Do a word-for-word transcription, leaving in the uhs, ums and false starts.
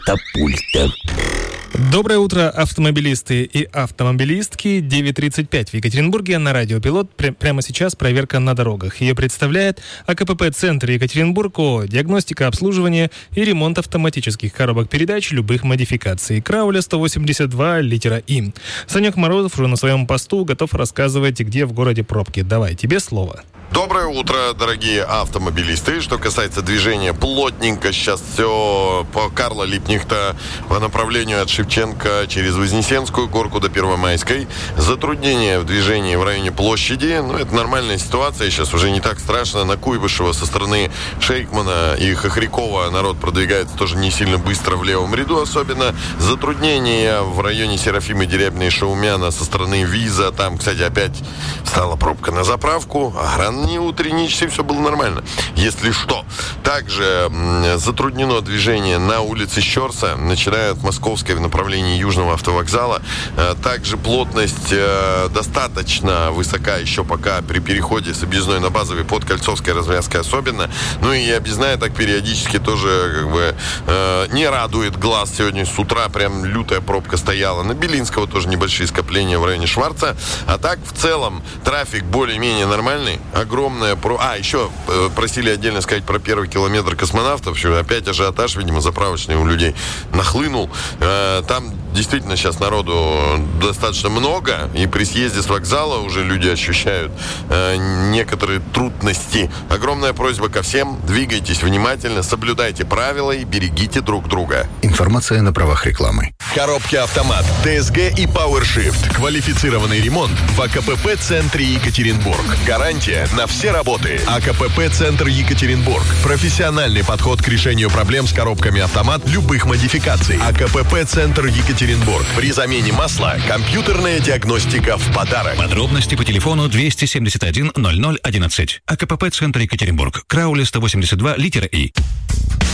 Катапульта. Доброе утро, автомобилисты и автомобилистки. девять тридцать пять в Екатеринбурге на радио Пилот. Пр- прямо сейчас проверка на дорогах. Ее представляет АКПП-центр Екатеринбург ООО. Диагностика, обслуживание и ремонт автоматических коробок передач любых модификаций. Крауля сто восемьдесят два, литера И. Санек Морозов уже на своем посту готов рассказывать, где в городе пробки. Давай, тебе слово. Доброе утро, дорогие автомобилисты. Что касается движения, плотненько сейчас все по Карла Липкнехта по направлению от Шевченко через Вознесенскую горку до Первомайской. Затруднения в движении в районе площади. Ну, это нормальная ситуация. Сейчас уже не так страшно. На Куйбышева со стороны Шейкмана и Хохрякова народ продвигается тоже не сильно быстро в левом ряду. Особенно затруднения в районе Серафима Дерябина и Шаумяна со стороны Виза. Там, кстати, опять стала пробка на заправку. А не утренние часы, все было нормально. Если что. Также м, затруднено движение на улице Щорса, начиная от Московской в направлении Южного автовокзала. А, также плотность а, достаточно высока еще пока при переходе с объездной на базовый под Кольцовской развязкой особенно. Ну и объездная так периодически тоже как бы а, не радует глаз. Сегодня с утра прям лютая пробка стояла. На Белинского тоже небольшие скопления в районе Шварца. А так в целом трафик более-менее нормальный. Огромная про... А, еще э, просили отдельно сказать про первый километр Космонавтов. Еще опять ажиотаж, видимо, заправочный у людей нахлынул. Э, там действительно сейчас народу достаточно много. И при съезде с вокзала уже люди ощущают э, некоторые трудности. Огромная просьба ко всем. Двигайтесь внимательно, соблюдайте правила и берегите друг друга. Информация на правах рекламы. Коробки «Автомат», ДСГ и PowerShift. Квалифицированный ремонт в АКПП-центре Екатеринбург. Гарантия на все работы. АКПП-центр Екатеринбург. Профессиональный подход к решению проблем с коробками «Автомат» любых модификаций. АКПП-центр Екатеринбург. При замене масла компьютерная диагностика в подарок. Подробности по телефону двести семьдесят один ноль ноль одиннадцать. АКПП-центр Екатеринбург. Крауля сто восемьдесят два, литера И.